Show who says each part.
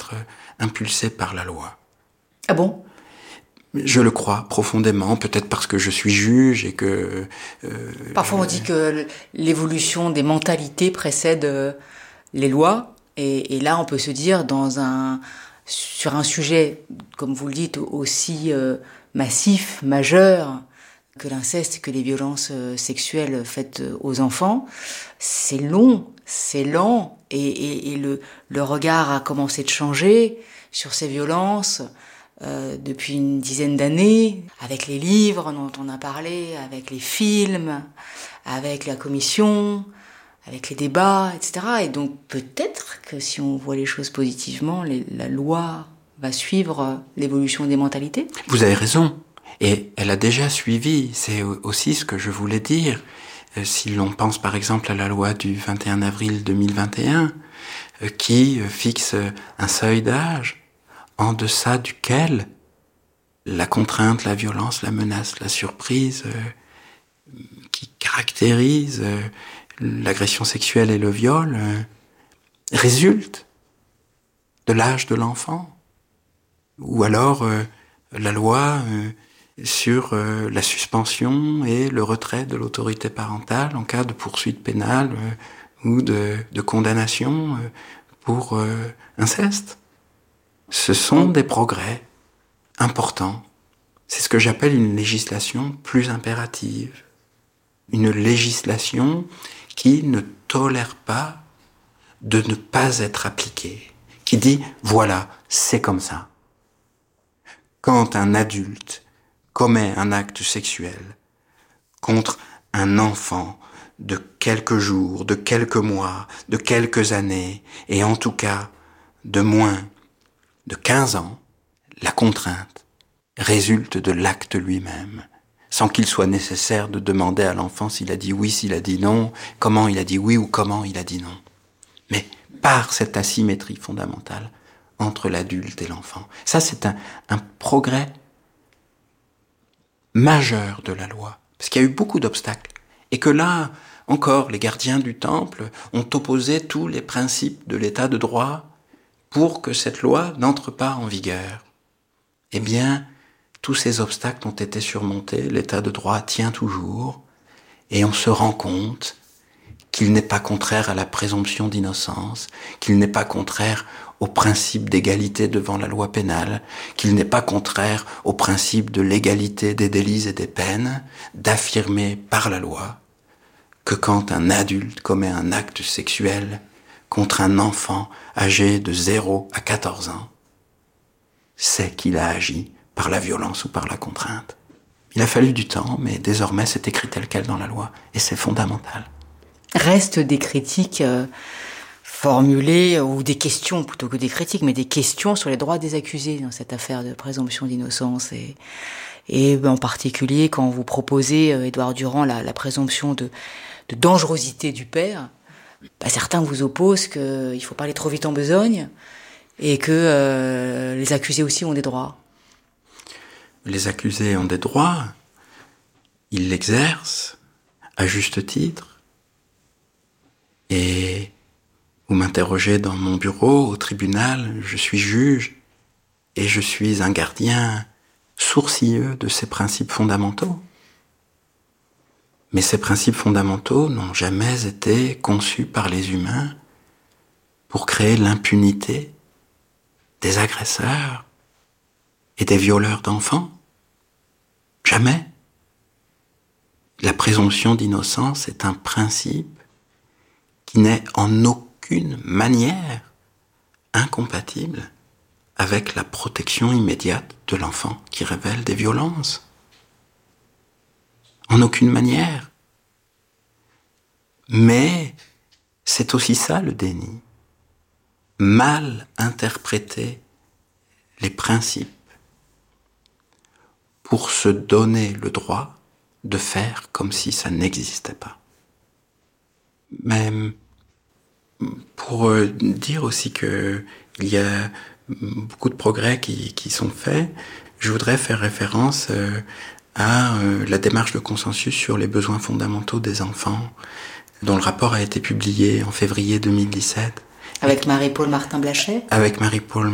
Speaker 1: être impulsé par la loi.
Speaker 2: Ah bon ?
Speaker 1: Je le crois profondément, peut-être parce que je suis juge et que...
Speaker 2: Parfois on dit que l'évolution des mentalités précède les lois, et là on peut se dire sur un sujet, comme vous le dites, aussi massif, majeur, que l'inceste, que les violences sexuelles faites aux enfants, c'est long, c'est lent, et le regard a commencé de changer sur ces violences depuis une dizaine d'années, avec les livres dont on a parlé, avec les films, avec la commission, avec les débats, etc. Et donc peut-être que si on voit les choses positivement, la loi va suivre l'évolution des mentalités.
Speaker 1: Vous avez raison. Et elle a déjà suivi, c'est aussi ce que je voulais dire. Si l'on pense par exemple à la loi du 21 avril 2021, qui fixe un seuil d'âge en deçà duquel la contrainte, la violence, la menace, la surprise qui caractérise l'agression sexuelle et le viol résulte de l'âge de l'enfant. Ou alors la loi sur la suspension et le retrait de l'autorité parentale en cas de poursuite pénale ou de condamnation pour inceste. Ce sont des progrès importants. C'est ce que j'appelle une législation plus impérative. Une législation qui ne tolère pas de ne pas être appliquée. Qui dit, voilà, c'est comme ça. Quand un adulte commet un acte sexuel contre un enfant de quelques jours, de quelques mois, de quelques années, et en tout cas de moins de 15 ans, la contrainte résulte de l'acte lui-même, sans qu'il soit nécessaire de demander à l'enfant s'il a dit oui, s'il a dit non, comment il a dit oui ou comment il a dit non. Mais par cette asymétrie fondamentale entre l'adulte et l'enfant. Ça, c'est un progrès majeur de la loi, parce qu'il y a eu beaucoup d'obstacles, et que là, encore, les gardiens du temple ont opposé tous les principes de l'état de droit pour que cette loi n'entre pas en vigueur. Eh bien, tous ces obstacles ont été surmontés, l'état de droit tient toujours, et on se rend compte qu'il n'est pas contraire à la présomption d'innocence, qu'il n'est pas contraire au principe d'égalité devant la loi pénale, qu'il n'est pas contraire au principe de l'égalité des délits et des peines, d'affirmer par la loi que quand un adulte commet un acte sexuel contre un enfant âgé de 0 à 14 ans, c'est qu'il a agi par la violence ou par la contrainte. Il a fallu du temps, mais désormais c'est écrit tel quel dans la loi, et c'est fondamental.
Speaker 2: Restent des critiques formulées, ou des questions plutôt que des critiques, mais des questions sur les droits des accusés dans cette affaire de présomption d'innocence. Et en particulier, quand vous proposez, Édouard Durand, la présomption de dangerosité du père, certains vous opposent qu'il ne faut pas aller trop vite en besogne, et que les accusés aussi ont des droits.
Speaker 1: Les accusés ont des droits, ils l'exercent à juste titre. Et vous m'interrogez dans mon bureau, au tribunal, je suis juge, et je suis un gardien sourcilleux de ces principes fondamentaux. Mais ces principes fondamentaux n'ont jamais été conçus par les humains pour créer l'impunité des agresseurs et des violeurs d'enfants. Jamais. La présomption d'innocence est un principe qui n'est en aucune manière incompatible avec la protection immédiate de l'enfant qui révèle des violences. En aucune manière. Mais c'est aussi ça le déni. Mal interpréter les principes pour se donner le droit de faire comme si ça n'existait pas. Mais pour dire aussi que il y a beaucoup de progrès qui sont faits, je voudrais faire référence à la démarche de consensus sur les besoins fondamentaux des enfants, dont le rapport a été publié en février 2017.
Speaker 2: Avec Marie-Paule Martin-Blachet ?
Speaker 1: Avec Marie-Paule